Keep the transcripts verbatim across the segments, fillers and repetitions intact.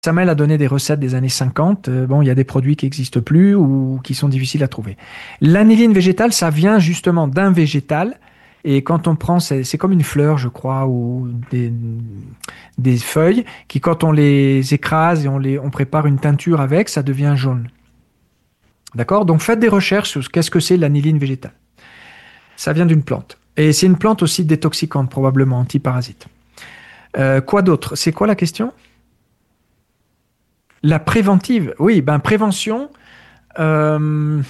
Samuel a donné des recettes des années cinquante. Euh, bon, il y a des produits qui n'existent plus ou qui sont difficiles à trouver. L'aniline végétale, ça vient justement d'un végétal. Et quand on prend, c'est c'est comme une fleur, je crois, ou des, des feuilles qui, quand on les écrase et on, les, on prépare une teinture avec, ça devient jaune. D'accord? Donc faites des recherches sur qu'est-ce que c'est l'aniline végétale. Ça vient d'une plante. Et c'est une plante aussi détoxicante, probablement antiparasite. Euh, quoi d'autre? C'est quoi la question? La préventive. Oui, ben prévention. euh,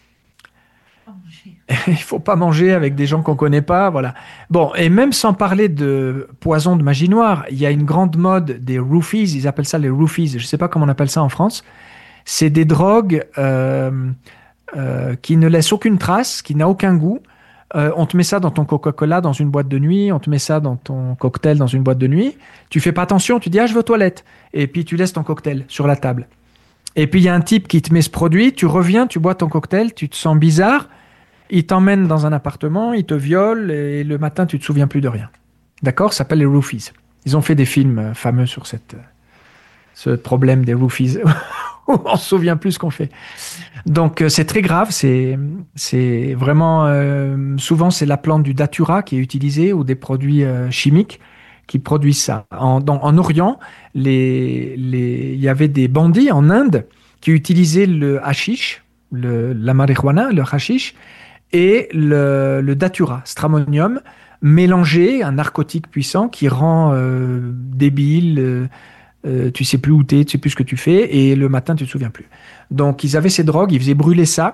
il faut pas manger avec des gens qu'on connaît pas, voilà. Bon, et même sans parler de poison de magie noire, il y a une grande mode des roofies. Ils appellent ça les roofies. Je sais pas comment on appelle ça en France. C'est des drogues euh, euh, qui ne laissent aucune trace, qui n'a aucun goût. Euh, on te met ça dans ton Coca-Cola dans une boîte de nuit, on te met ça dans ton cocktail dans une boîte de nuit. Tu fais pas attention, tu dis ah je vais aux toilettes, et puis tu laisses ton cocktail sur la table. Et puis il y a un type qui te met ce produit, tu reviens, tu bois ton cocktail, tu te sens bizarre, il t'emmène dans un appartement, il te viole, et le matin tu te souviens plus de rien. D'accord? Ça s'appelle les roofies. Ils ont fait des films euh, fameux sur cette, euh, ce problème des roofies. On se souvient plus ce qu'on fait. Donc euh, c'est très grave, c'est c'est vraiment euh, souvent c'est la plante du datura qui est utilisée ou des produits euh, chimiques qui produisent ça. En, dans- en Orient, les, les, il y avait des bandits en Inde qui utilisaient le hashish, le, la marijuana, le hashish et le, le datura, stramonium, mélangé, un narcotique puissant qui rend euh, débile, euh, euh, tu sais plus où t'es, tu sais plus ce que tu fais, et le matin, tu te souviens plus. Donc, ils avaient ces drogues, ils faisaient brûler ça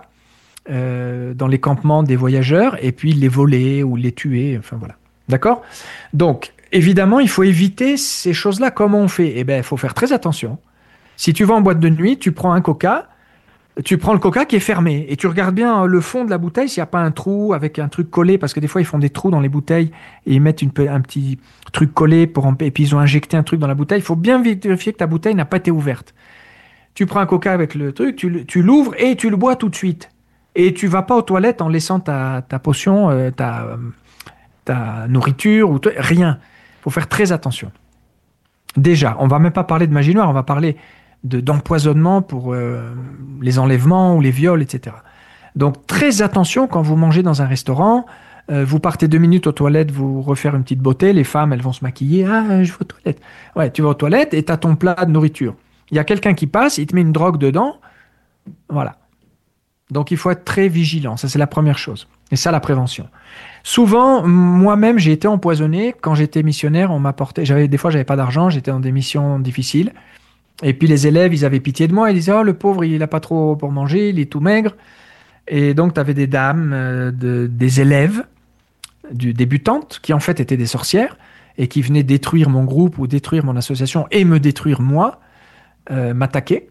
euh, dans les campements des voyageurs, et puis ils les volaient ou les tuaient, enfin voilà. D'accord? Donc, évidemment, il faut éviter ces choses-là. Comment on fait? Eh bien, il faut faire très attention. Si tu vas en boîte de nuit, tu prends un coca, tu prends le coca qui est fermé, et tu regardes bien le fond de la bouteille s'il n'y a pas un trou avec un truc collé, parce que des fois, ils font des trous dans les bouteilles, et ils mettent une pe- un petit truc collé, pour en- et puis ils ont injecté un truc dans la bouteille. Il faut bien vérifier que ta bouteille n'a pas été ouverte. Tu prends un coca avec le truc, tu, le- tu l'ouvres et tu le bois tout de suite. Et tu vas pas aux toilettes en laissant ta, ta potion, euh, ta, euh, ta nourriture, ou te- rien. Il faut faire très attention. Déjà, on va même pas parler de magie noire, on va parler de, d'empoisonnement pour euh, les enlèvements ou les viols, et cetera. Donc très attention quand vous mangez dans un restaurant. Euh, vous partez deux minutes aux toilettes, vous refaire une petite beauté. Les femmes, elles vont se maquiller. Ah, je vais aux toilettes. Ouais, tu vas aux toilettes et tu as ton plat de nourriture. Il y a quelqu'un qui passe, il te met une drogue dedans. Voilà. Donc il faut être très vigilant. Ça, c'est la première chose. Et ça, la prévention. Souvent, moi-même, j'ai été empoisonné. Quand j'étais missionnaire, on m'apportait. J'avais, des fois, j'avais pas d'argent, j'étais dans des missions difficiles. Et puis les élèves, ils avaient pitié de moi. Ils disaient, oh, le pauvre, il a pas trop pour manger, il est tout maigre. Et donc, tu avais des dames, euh, de- des élèves, du, débutantes, qui en fait étaient des sorcières et qui venaient détruire mon groupe ou détruire mon association et me détruire moi, euh, m'attaquer.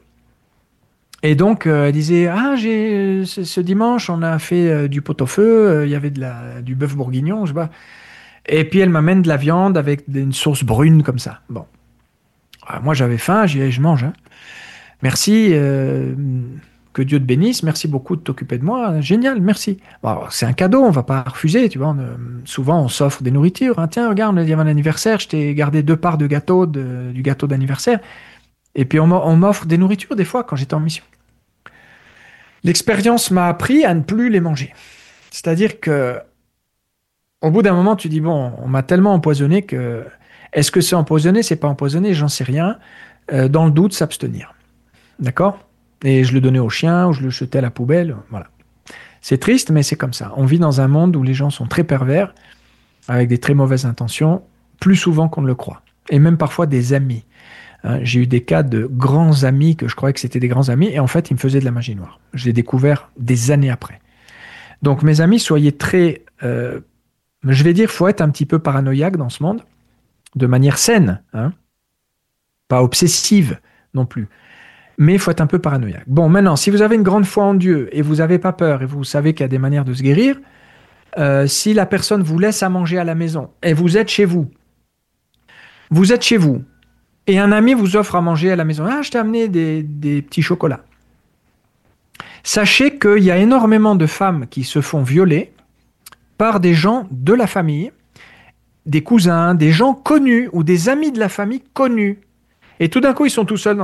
Et donc, euh, elle disait, ah, j'ai, ce, ce dimanche, on a fait euh, du pot-au-feu, euh, il y avait de la, du bœuf bourguignon, je sais pas. Et puis, elle m'amène de la viande avec une sauce brune comme ça. Bon. Ah, moi, j'avais faim, j'ai dit, je mange, hein. Merci, euh, que Dieu te bénisse, merci beaucoup de t'occuper de moi, génial, merci. Bon, alors, c'est un cadeau, on va pas refuser, tu vois. On, euh, souvent, on s'offre des nourritures, hein. Tiens, regarde, il y avait un anniversaire, je t'ai gardé deux parts de gâteau, de- du gâteau d'anniversaire. Et puis, on m'o- on m'offre des nourritures des fois quand j'étais en mission. L'expérience m'a appris à ne plus les manger. C'est-à-dire que, au bout d'un moment, tu dis, bon, on m'a tellement empoisonné que, est-ce que c'est empoisonné, c'est pas empoisonné, j'en sais rien. Euh, dans le doute, s'abstenir. D'accord? Et je le donnais au chien ou je le jetais à la poubelle. Voilà. C'est triste, mais c'est comme ça. On vit dans un monde où les gens sont très pervers, avec des très mauvaises intentions, plus souvent qu'on ne le croit. Et même parfois des amis. Hein, j'ai eu des cas de grands amis que je croyais que c'était des grands amis, et en fait, ils me faisaient de la magie noire. Je l'ai découvert des années après. Donc, mes amis, soyez très. Euh, je vais dire, faut être un petit peu paranoïaque dans ce monde, de manière saine, hein, pas obsessive non plus. Mais il faut être un peu paranoïaque. Bon, maintenant, si vous avez une grande foi en Dieu et vous n'avez pas peur et vous savez qu'il y a des manières de se guérir, euh, si la personne vous laisse à manger à la maison et vous êtes chez vous, vous êtes chez vous, et un ami vous offre à manger à la maison, ah, je t'ai amené des, des petits chocolats. Sachez qu'il y a énormément de femmes qui se font violer par des gens de la famille, des cousins, des gens connus ou des amis de la famille connus. Et tout d'un coup, ils sont tout seuls